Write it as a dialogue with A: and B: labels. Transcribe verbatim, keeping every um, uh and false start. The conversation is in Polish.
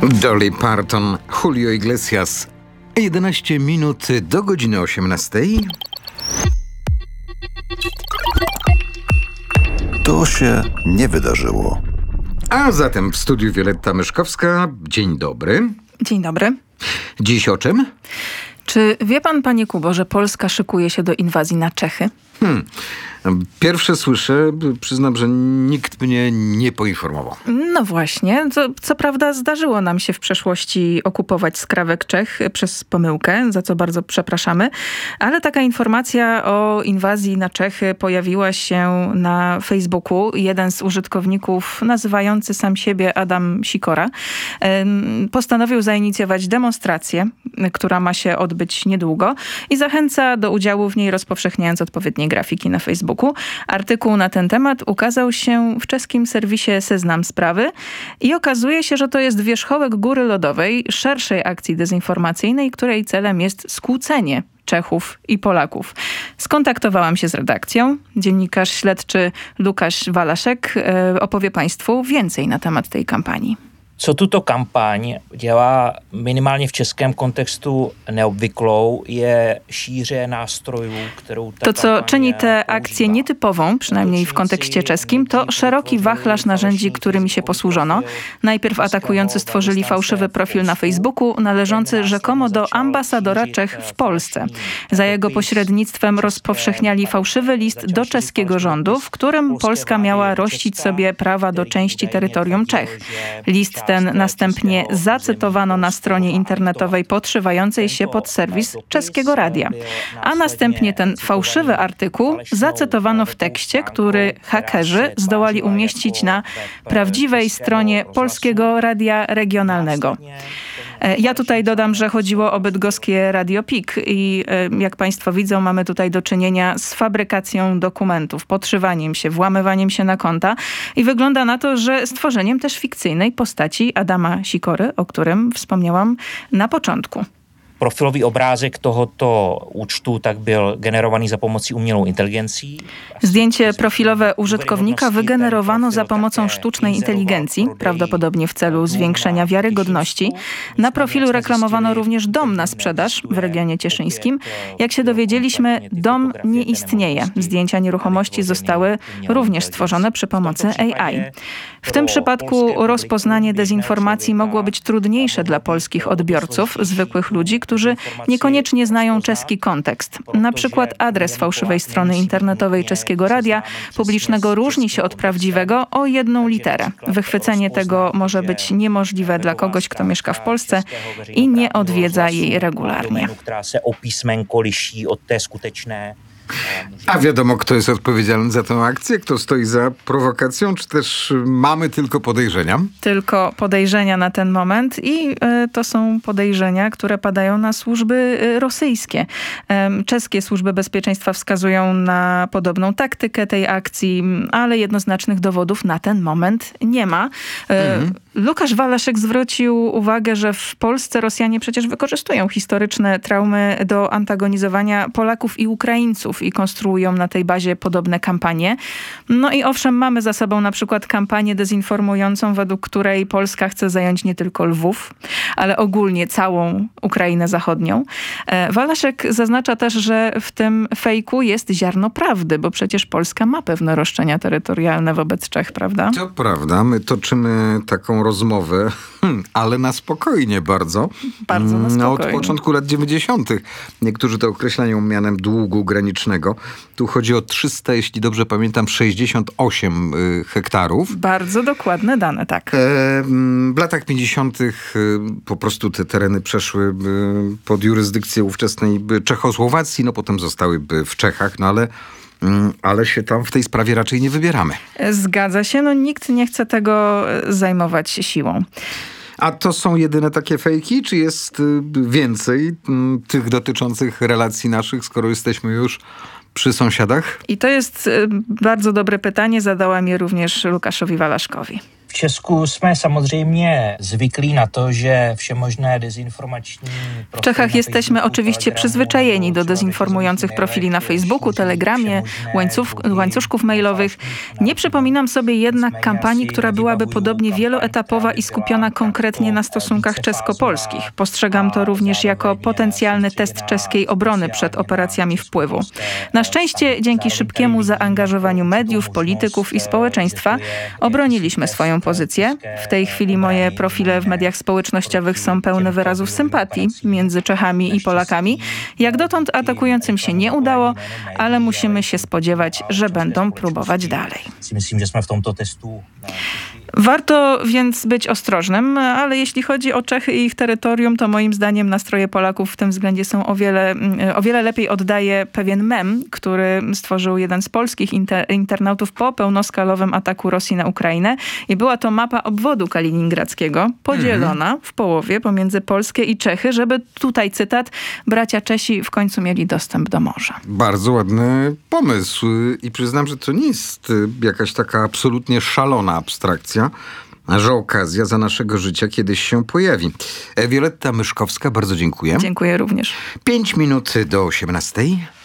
A: Dolly Parton, Julio Iglesias. jedenaście minut do godziny osiemnastej.
B: To się nie wydarzyło.
A: A zatem w studiu Wioletta Myszkowska. Dzień dobry.
C: Dzień dobry.
A: Dziś o czym?
C: Czy wie pan, panie Kubo, że Polska szykuje się do inwazji na Czechy?
A: Hmm. Pierwsze słyszę, przyznam, że nikt mnie nie poinformował.
C: No właśnie. Co, co prawda zdarzyło nam się w przeszłości okupować skrawek Czech przez pomyłkę, za co bardzo przepraszamy, ale taka informacja o inwazji na Czechy pojawiła się na Facebooku. Jeden z użytkowników, nazywający sam siebie Adam Sikora, postanowił zainicjować demonstrację, która ma się odbyć niedługo i zachęca do udziału w niej, rozpowszechniając odpowiednie grafiki na Facebooku. Artykuł na ten temat ukazał się w czeskim serwisie Seznam Sprawy i okazuje się, że to jest wierzchołek góry lodowej, szerszej akcji dezinformacyjnej, której celem jest skłócenie Czechów i Polaków. Skontaktowałam się z redakcją. Dziennikarz śledczy Lukáš Walaszek opowie państwu więcej na temat tej kampanii.
D: Co tuto kampaň dělá minimálně v českém kontextu neobvyklou, je šíře nástrojů, kterou ta
C: To, co czyni tę akcję nietypową, przynajmniej w kontekście czeskim, to szeroki wachlarz narzędzi, którymi się posłużono. Najpierw atakujący stworzyli fałszywy profil na Facebooku należący rzekomo do ambasadora Czech w Polsce. Za jego pośrednictwem rozpowszechniali fałszywy list do czeskiego rządu, w którym Polska miała rościć sobie prawa do części terytorium Czech. List ten następnie zacytowano na stronie internetowej podszywającej się pod serwis czeskiego radia. A następnie ten fałszywy artykuł zacytowano w tekście, który hakerzy zdołali umieścić na prawdziwej stronie Polskiego Radia Regionalnego. Ja tutaj dodam, że chodziło o bydgoskie Radio Pik i jak państwo widzą, mamy tutaj do czynienia z fabrykacją dokumentów, podszywaniem się, włamywaniem się na konta i wygląda na to, że stworzeniem też fikcyjnej postaci Adama Sikory, o którym wspomniałam na początku.
D: Profilový obrázek tohoto účtu tak byl generovaný za pomocí umělou inteligencí.
C: Zdjęcie profilowe użytkownika wygenerowano za pomocą sztucznej inteligencji, prawdopodobnie w celu zwiększenia wiarygodności. Na profilu reklamowano również dom na sprzedaż w regionie cieszyńskim. Jak się dowiedzieliśmy, dom nie istnieje. Zdjęcia nieruchomości zostały również stworzone przy pomocy A I. W tym przypadku rozpoznanie dezinformacji mogło być trudniejsze dla polskich odbiorców, zwykłych ludzi, którzy niekoniecznie znają czeski kontekst. Na przykład adres fałszywej strony internetowej czeskiego radia publicznego różni się od prawdziwego o jedną literę. Wychwycenie tego może być niemożliwe dla kogoś, kto mieszka w Polsce i nie odwiedza jej regularnie.
A: A wiadomo, kto jest odpowiedzialny za tę akcję? Kto stoi za prowokacją? Czy też mamy tylko podejrzenia?
C: Tylko podejrzenia na ten moment i y, to są podejrzenia, które padają na służby y, rosyjskie. Y, czeskie służby bezpieczeństwa wskazują na podobną taktykę tej akcji, ale jednoznacznych dowodów na ten moment nie ma. Y, mhm. Lukáš Walaszek zwrócił uwagę, że w Polsce Rosjanie przecież wykorzystują historyczne traumy do antagonizowania Polaków i Ukraińców i konstruują na tej bazie podobne kampanie. No i owszem, mamy za sobą na przykład kampanię dezinformującą, według której Polska chce zająć nie tylko Lwów, ale ogólnie całą Ukrainę Zachodnią. Walaszek zaznacza też, że w tym fejku jest ziarno prawdy, bo przecież Polska ma pewne roszczenia terytorialne wobec Czech, prawda?
A: To prawda, my toczymy taką rozmowę, ale na spokojnie bardzo.
C: Bardzo na spokojnie.
A: Od początku lat dziewięćdziesiątych. Niektórzy to określają mianem długu granicznego. Tu chodzi o trzysta, jeśli dobrze pamiętam, sześćdziesiąt osiem y, hektarów.
C: Bardzo dokładne dane, tak.
A: E, w latach pięćdziesiątych y, po prostu te tereny przeszły y, pod jurysdykcję ówczesnej y, Czechosłowacji, no potem zostały y, w Czechach, no ale ale się tam w tej sprawie raczej nie wybieramy.
C: Zgadza się, no nikt nie chce tego zajmować siłą.
A: A to są jedyne takie fejki, czy jest więcej tych dotyczących relacji naszych, skoro jesteśmy już przy sąsiadach?
C: I to jest bardzo dobre pytanie, zadałam je również Lukaszowi Walaszkowi.
D: V Česku jsme samozřejmě zvyklí na to, že všemožné dezinformační...
C: W Czechach jesteśmy oczywiście przyzwyczajeni do dezinformujących profili na Facebooku, Telegramie, łańcuch, łańcuszków mailowych. Nie przypominam sobie jednak kampanii, która byłaby podobnie wieloetapowa i skupiona konkretnie na stosunkach czesko-polskich. Postrzegam to również jako potencjalny test czeskiej obrony przed operacjami wpływu. Na szczęście, dzięki szybkiemu zaangażowaniu mediów, polityków i społeczeństwa obroniliśmy swoją pozycję. W tej chwili moje profile w mediach społecznościowych są pełne wyrazów sympatii między Czechami i Polakami. Jak dotąd atakującym się nie udało, ale musimy się spodziewać, że będą próbować dalej.
D: Myslím, že jsme v tomto testu...
C: Warto więc być ostrożnym, ale jeśli chodzi o Czechy i ich terytorium, to moim zdaniem nastroje Polaków w tym względzie są o wiele, o wiele lepiej oddaje pewien mem, który stworzył jeden z polskich inter, internautów po pełnoskalowym ataku Rosji na Ukrainę. I była to mapa obwodu kaliningradzkiego, podzielona mhm. w połowie pomiędzy Polskę i Czechy, żeby, tutaj cytat, bracia Czesi w końcu mieli dostęp do morza.
A: Bardzo ładny pomysł i przyznam, że to nie jest jakaś taka absolutnie szalona abstrakcja, że okazja za naszego życia kiedyś się pojawi. Wioletta Myszkowska, bardzo dziękuję.
C: Dziękuję również.
A: Pięć minut do osiemnastej.